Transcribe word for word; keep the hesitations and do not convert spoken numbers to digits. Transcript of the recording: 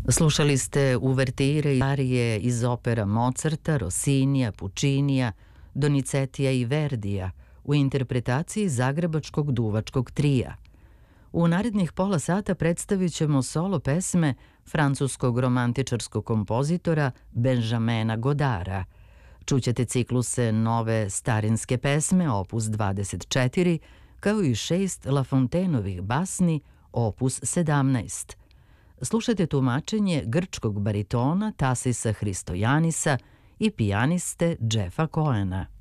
Slušali ste uvertire i arije iz opera Mozarta, Rossinija, Puccinija, Donizetija i Verdija u interpretaciji Zagrebačkog duvačkog trija. U narednih pola sata predstavit ćemo solo pesme francuskog romantičarskog kompozitora Benjamina Godara. Čućete cikluse nove starinske pesme, opus dvadeset četiri, kao i šest La Fontaineovih basni, opus sedamnaest. Slušajte tumačenje grčkog baritona Tasisa Hristojanisa i pijaniste Jeffa Cohena.